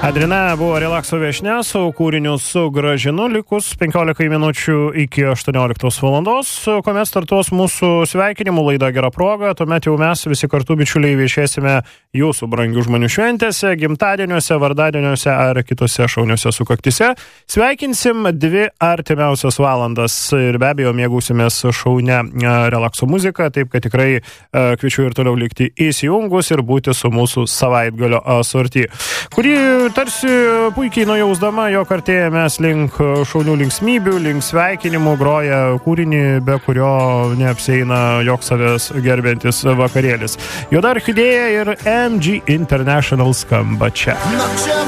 Adrina buvo relakso viešnia, su kūriniu sugrąžinu, likus 15 minučių iki 18 valandos, kuomet startuos mūsų sveikinimų laida Gera proga, tuomet jau mes visi kartu, bičiuliai, viešėsime jūsų brangių žmonių šventėse, gimtadieniuose, vardadieniuose ar kitose šauniuose sukaktise. Sveikinsim 2 artimiausias valandas ir be abejo mėgausimės šaunia relakso muzika, taip kad tikrai kviečiu ir toliau likti įsijungus ir būti su mūsų savaitgalio sorty, kuri tarsi puikiai nujausdama, jog artėjame link šaunių linksmybių, link sveikinimų, groja kūrinį, be kurio neapsieina joks savęs gerbiantis vakarėlis. Juoda orchidėja ir MG International skamba čia.